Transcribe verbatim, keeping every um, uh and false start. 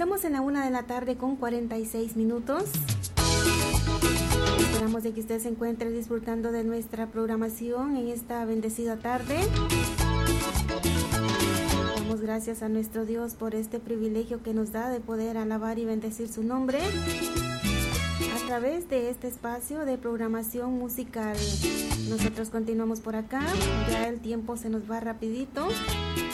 Estamos en la una de la tarde con cuarenta y seis minutos. Esperamos de que usted se encuentre disfrutando de nuestra programación en esta bendecida tarde. Damos gracias a nuestro Dios por este privilegio que nos da de poder alabar y bendecir su nombre a través de este espacio de programación musical. Nosotros continuamos por acá, ya el tiempo se nos va rapidito.